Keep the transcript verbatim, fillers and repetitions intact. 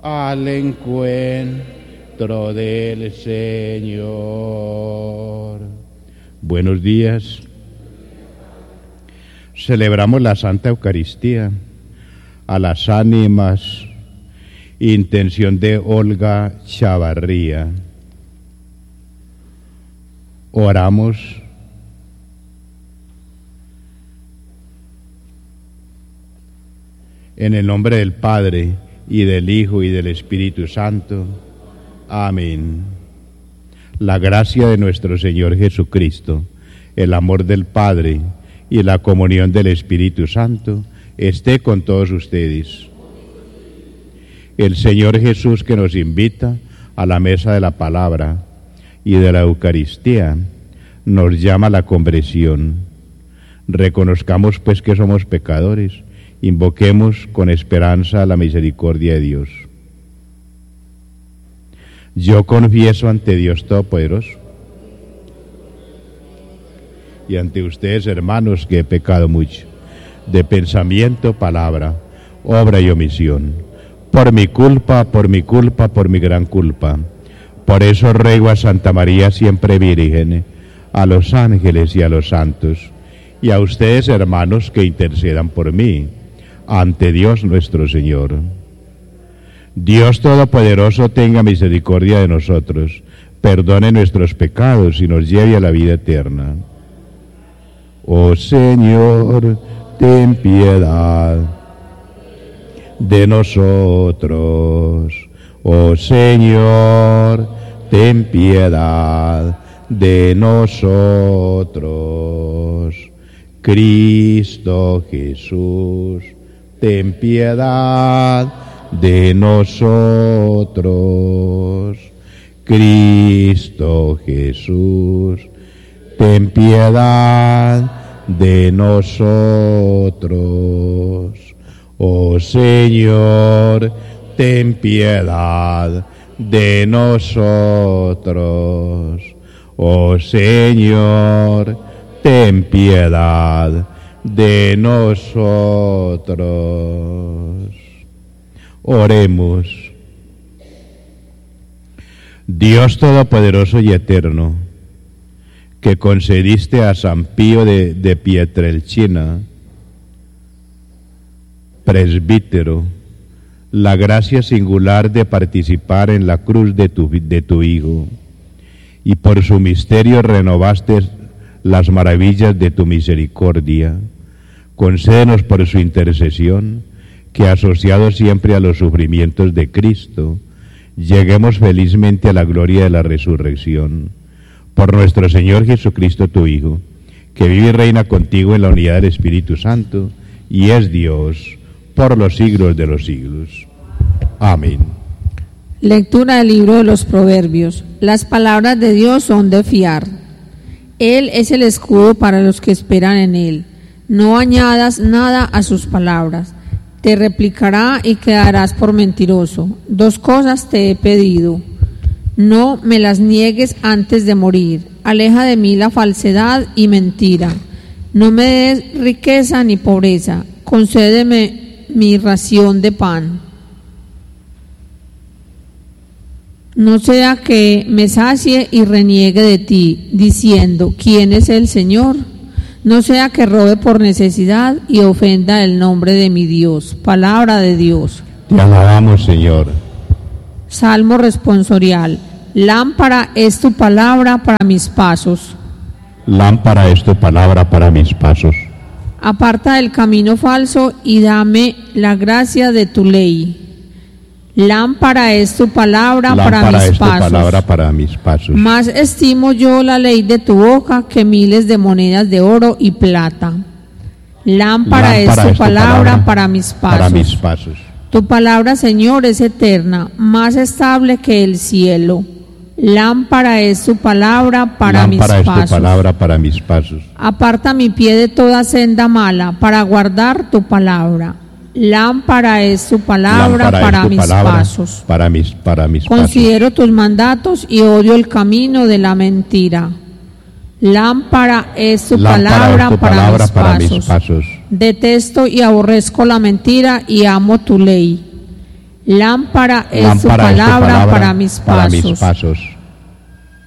al encuentro del Señor. Buenos días. Celebramos la Santa Eucaristía a las ánimas. Intención de Olga Chavarría. Oramos. En el nombre del Padre, y del Hijo, y del Espíritu Santo. Amén. La gracia de nuestro Señor Jesucristo, el amor del Padre y la comunión del Espíritu Santo esté con todos ustedes. El Señor Jesús, que nos invita a la mesa de la palabra y de la Eucaristía, nos llama a la conversión. Reconozcamos pues que somos pecadores, invoquemos con esperanza la misericordia de Dios. Yo confieso ante Dios Todopoderoso y ante ustedes, hermanos, que he pecado mucho, de pensamiento, palabra, obra y omisión. Por mi culpa, por mi culpa, por mi gran culpa. Por eso ruego a Santa María siempre Virgen, a los ángeles y a los santos, y a ustedes, hermanos, que intercedan por mí, ante Dios nuestro Señor. Dios Todopoderoso tenga misericordia de nosotros, perdone nuestros pecados y nos lleve a la vida eterna. Oh Señor, ten piedad de nosotros. Oh Señor, ten piedad de nosotros. Cristo Jesús, ten piedad de nosotros. Cristo Jesús, ten piedad de nosotros. Oh Señor, ten piedad de nosotros. Oh Señor, ten piedad de nosotros. Oremos. Dios Todopoderoso y Eterno, que concediste a San Pío de, de Pietrelcina, presbítero, la gracia singular de participar en la cruz de tu, de tu Hijo, y por su misterio renovaste las maravillas de tu misericordia. Concédenos por su intercesión que, asociados siempre a los sufrimientos de Cristo, lleguemos felizmente a la gloria de la resurrección. Por nuestro Señor Jesucristo, tu Hijo, que vive y reina contigo en la unidad del Espíritu Santo, y es Dios por los siglos de los siglos. Amén. Lectura del libro de los Proverbios. Las palabras de Dios son de fiar. Él es el escudo para los que esperan en Él. No añadas nada a sus palabras. Te replicará y quedarás por mentiroso. Dos cosas te he pedido. No me las niegues antes de morir. Aleja de mí la falsedad y mentira. No me des riqueza ni pobreza. Concédeme mi ración de pan. No sea que me sacie y reniegue de ti, diciendo, ¿quién es el Señor? No sea que robe por necesidad y ofenda el nombre de mi Dios. Palabra de Dios. Te alabamos, Señor. Salmo responsorial. Lámpara es tu palabra para mis pasos. Lámpara es tu palabra para mis pasos. Aparta del camino falso y dame la gracia de tu ley. Lámpara es tu palabra, Lámpara para, mis es tu pasos. palabra para mis pasos. Más estimo yo la ley de tu boca que miles de monedas de oro y plata. Lámpara, Lámpara es, tu, es tu palabra, palabra para mis pasos. Para mis pasos. Tu palabra, Señor, es eterna, más estable que el cielo. Lámpara es tu palabra para mis pasos. Lámpara es tu palabra para mis pasos. Aparta mi pie de toda senda mala para guardar tu palabra. Lámpara es tu palabra Lámpara para tu mis palabra pasos. Para mis, para mis Considero pasos. tus mandatos y odio el camino de la mentira. Lámpara es tu Lámpara palabra, es tu para, palabra mis, para pasos. mis pasos. Detesto y aborrezco la mentira y amo tu ley. Lámpara es Lámpara tu es tu palabra, palabra para mis para mis pasos. pasos.